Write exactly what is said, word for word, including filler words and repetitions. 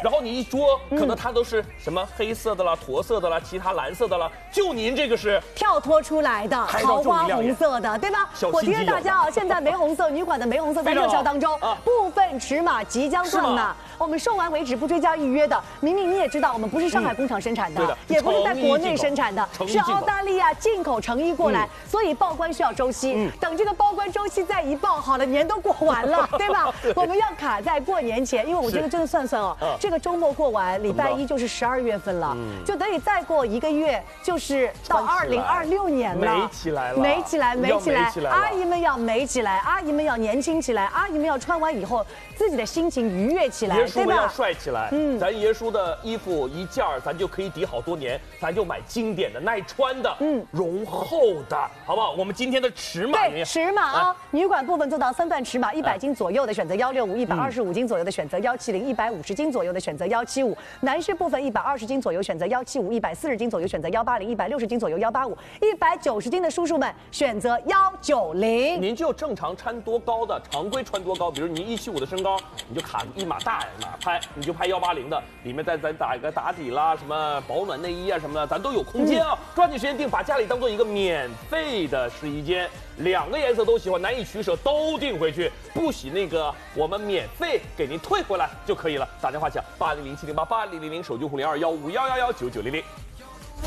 然后你一捉，可能它都是什么黑色的啦、驼色的啦、其他蓝色的啦，就您这个是跳脱出来的桃花红色的，对吧？我提示大家啊，现在玫红色女款的玫红色在热销当中，部分尺码即将断码，我们售完为止，不追加预约的。明明你也知道，我们不是上海工厂生产的，也不是在国内生产的，是澳大利亚进口成衣过来，所以报关需要周期。等这个报关周期再一报，好了，年都过完了，对吧？我们要卡在过年前，因为我觉得真的算算哦，这个周末过完，礼拜一就是十二月份了，就等于再过一个月就是到二零二六年了， 美起来了， 美起来，美起来，阿姨们要美起来，阿姨们要年轻起来，阿姨们要穿完以后自己的心情愉悦起来，对吧？ 要帅起来，嗯，咱爷叔的衣服一件儿，咱就可以抵好多年，咱就买经典的、耐穿的，嗯，绒厚的，好不好？我们今天的尺码， 对，尺码啊，女款部分做到三段尺码，一百斤左右的选择幺六五，一百二十五斤左右的选择幺七零，一百五十斤左右的选择幺七五。男士部分一百二十斤左右选择幺七五，一百四十斤左右选择幺八零，一百六十斤左右幺八五，一百九十斤的叔叔们选择幺九零。 您就正常穿多高的，常规穿多高，比如您一七五的身高，你就卡一码大码拍，你就拍幺八零的，里面再再打一个打底啦，什么保暖内衣啊什么的，咱都有空间啊。嗯、抓紧时间订，把家里当做一个免费的试衣间，两个颜色都喜欢，难以取舍都订回去，不喜那个我们免费给您退回来就可以了。打电话讲八零零七零八八零零零，手机户零二幺五幺幺幺九九零零。